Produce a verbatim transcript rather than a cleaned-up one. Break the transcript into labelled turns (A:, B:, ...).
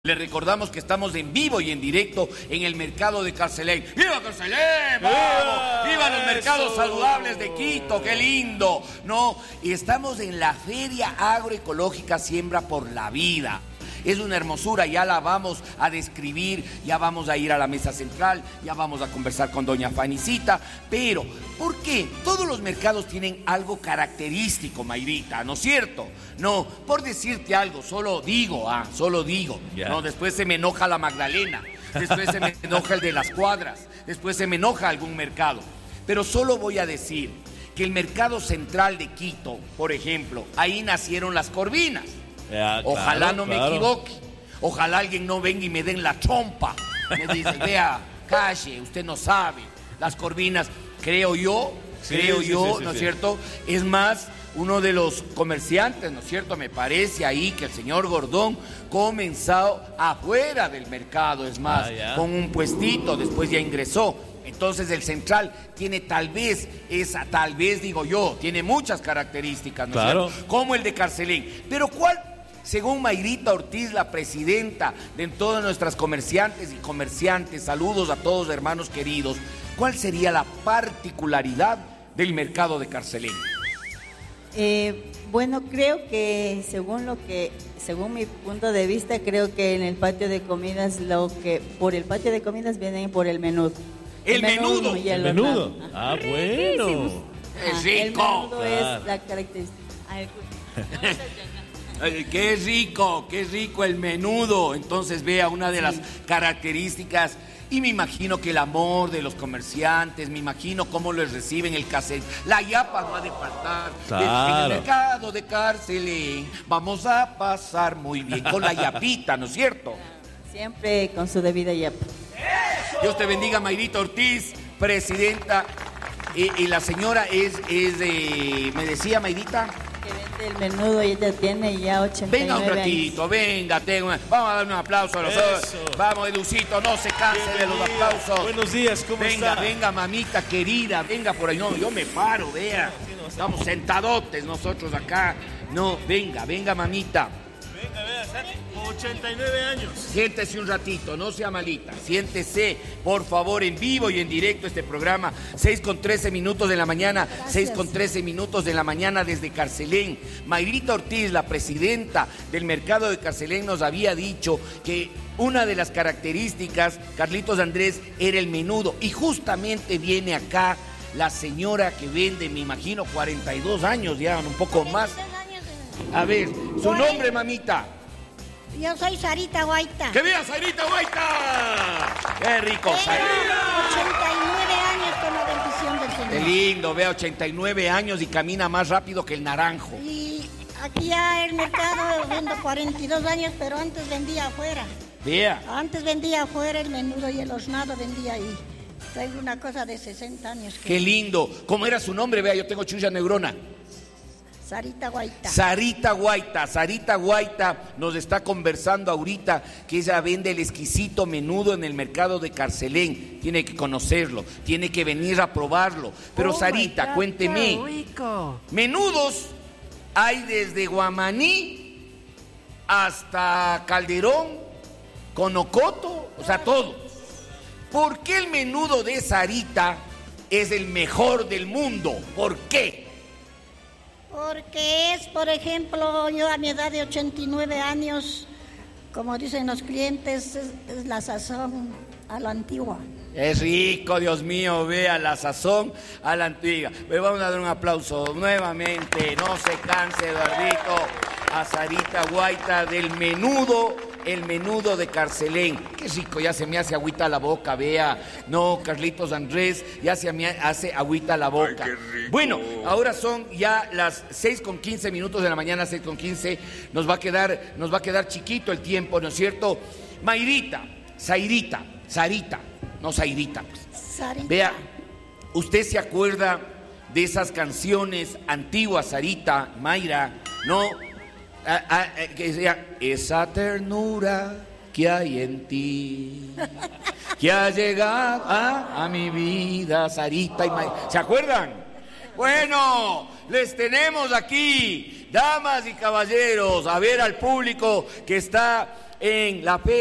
A: Les recordamos que estamos en vivo y en directo en el mercado de Carcelén. ¡Viva Carcelén! ¡Vamos! ¡Viva los mercados saludables de Quito! ¡Qué lindo! ¿No? Y estamos en la Feria Agroecológica Siembra por la Vida. Es una hermosura, ya la vamos a describir, ya vamos a ir a la mesa central, ya vamos a conversar con doña Fanicita, pero ¿por qué? Todos los mercados tienen algo característico, Mayrita, ¿no es cierto? No, por decirte algo, solo digo, ah, solo digo, yeah. No, después se me enoja la Magdalena, después se me enoja el de las cuadras, después se me enoja algún mercado, pero solo voy a decir que el mercado central de Quito, por ejemplo, ahí nacieron las corvinas. Ya, ojalá claro, no me claro. equivoque, ojalá alguien no venga y me den la trompa, me dice, vea, calle, usted no sabe, las corvinas, creo yo, sí, creo sí, yo, sí, sí, ¿no es sí. cierto? Es más, uno de los comerciantes, ¿no es cierto? Me parece ahí que el señor Gordón comenzó afuera del mercado, es más, ah, con un puestito, después ya ingresó. Entonces el central tiene tal vez, esa tal vez digo yo, tiene muchas características, ¿no
B: claro.
A: es cierto? Como el de Carcelén, pero ¿cuál? Según Mayrita Ortiz, la presidenta de todas nuestras comerciantes y comerciantes, saludos a todos hermanos queridos, ¿cuál sería la particularidad del mercado de Carcelén?
C: Eh, bueno, creo que según lo que, según mi punto de vista, creo que en el patio de comidas, lo que por el patio de comidas vienen por el menudo.
A: El, el menudo.
B: El, el menudo. Ah, bueno.
A: Es rico.
C: El menudo claro. es la característica.
A: Qué rico, qué rico el menudo. Entonces vea una de sí. las características. Y me imagino que el amor de los comerciantes, me imagino cómo les reciben el caserío. La yapa no ha de faltar.
B: Claro.
A: En el mercado de Carcelén vamos a pasar muy bien con la yapita, ¿no es cierto?
C: Siempre con su debida yapa.
A: Dios te bendiga, Mayrita Ortiz, presidenta. Y, y la señora es, es de, me decía Mayrita.
C: Que vende el menudo y ella tiene ya ochenta y nueve
A: años. Venga un ratito,
C: años.
A: venga, tengo una, vamos a darle un aplauso a los dos. Vamos, Educito, no se canse de los aplausos.
B: Buenos días, ¿cómo
A: venga,
B: está?
A: Venga, venga, mamita querida, venga por ahí. No, yo me paro, vea. Estamos sentadotes nosotros acá. No, venga, venga, mamita.
B: Venga, vea, ochenta y nueve años.
A: Siéntese un ratito, no sea malita. Siéntese, por favor, en vivo y en directo este programa. seis con trece minutos de la mañana. Gracias. seis con trece minutos de la mañana desde Carcelén. Mayrita Ortiz, la presidenta del mercado de Carcelén, nos había dicho que una de las características, Carlitos Andrés, era el menudo. Y justamente viene acá la señora que vende, me imagino, cuarenta y dos años ya, un poco más. A ver, su nombre, mamita.
D: Yo soy Sarita Guaita.
A: ¡Que viva Sarita Guaita! ¡Qué rico,
D: Tengo
A: Sarita!
D: ochenta y nueve años con la bendición del Señor.
A: ¡Qué lindo! Vea, ochenta y nueve años y camina más rápido que el naranjo.
D: Y aquí ya el mercado vendo cuarenta y dos años, pero antes vendía afuera.
A: Vea.
D: Antes vendía afuera el menudo y el hornado vendía ahí. Tengo una cosa de sesenta años. Que
A: ¡Qué lindo! ¿Cómo era su nombre? Vea, yo tengo chulla neurona.
D: Sarita Guaita.
A: Sarita Guaita, Sarita Guaita nos está conversando ahorita que ella vende el exquisito menudo en el mercado de Carcelén. Tiene que conocerlo, tiene que venir a probarlo. Pero oh Sarita, God, cuénteme,
E: rico.
A: Menudos hay desde Guamaní hasta Calderón, Conocoto, o sea, todo. ¿Por qué el menudo de Sarita es el mejor del mundo? ¿Por qué?
D: Porque es, por ejemplo, yo a mi edad de ochenta y nueve años, como dicen los clientes, es, es la sazón a la antigua.
A: Es rico, Dios mío, vea la sazón a la antigua. Pero vamos a dar un aplauso nuevamente, no se canse, Eduardito, a Sarita Guaita del menudo, el menudo de Carcelén. Qué rico, ya se me hace agüita la boca, vea. No, Carlitos Andrés, ya se me hace agüita la boca.
B: Ay, qué rico.
A: Bueno, ahora son ya las seis con quince minutos de la mañana, seis con quince. Nos va a quedar, nos va a quedar chiquito el tiempo, ¿no es cierto? Mayrita, Sairita, Sarita, no Sairita.
D: Sarita.
A: Vea, ¿usted se acuerda de esas canciones antiguas, Sarita, Mayra, no? Ah, ah, que decía, esa ternura que hay en ti, que ha llegado a, a mi vida, Sarita y Mayra. ¿Se acuerdan? Bueno, les tenemos aquí, damas y caballeros, a ver al público que está en la fe.